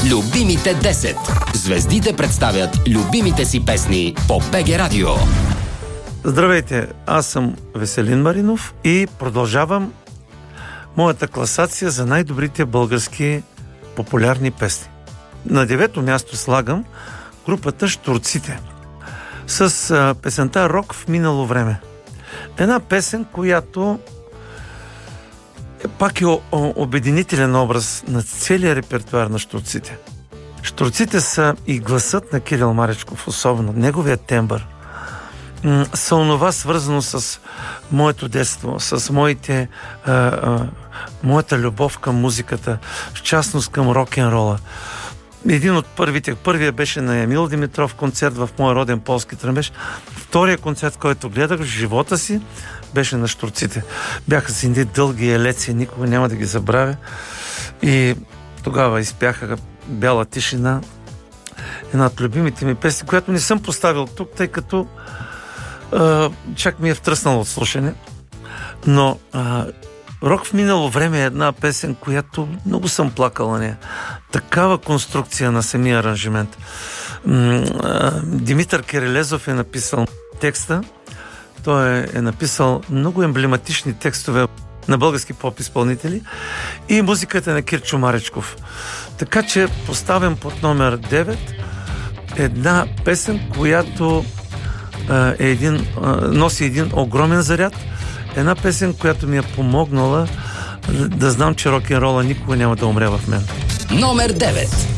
Любимите 10. Звездите представят любимите си песни по БГ Радио. Здравейте, аз съм Веселин Маринов и продължавам моята класация за най-добрите български популярни песни. На 9-то място слагам групата Щурците с песента "Рок в минало време". Една песен, която пак е обединителен образ на целия репертуар на Щурците. Щурците са и гласът на Кирил Маречков, особено неговият тембър, са онова свързано с моето детство, с моята любов към музиката, в частност към рок-н-рола. Един от първия беше на Емил Димитров концерт в моя роден полски Тръмбеш. Втория концерт, който гледах в живота си, беше на Щурците. Бяха си едни дълги елеци, никога няма да ги забравя. И тогава изпяха "Бяла тишина", една от любимите ми песни, която не съм поставил тук, тъй като чак ми е втръснало от слушане. Но "Рок в минало време" е една песен, която много съм плакал на нея. Такава конструкция на самия аранжимент. Димитър Кирилезов е написал текста. Той е написал много емблематични текстове на български поп-изпълнители и музиката на Кирчо Маречков. Така че поставям под номер 9 една песен, която носи един огромен заряд. Една песен, която ми е помогнала да знам, че рок-н-рола никога няма да умре в мен. Номер 9.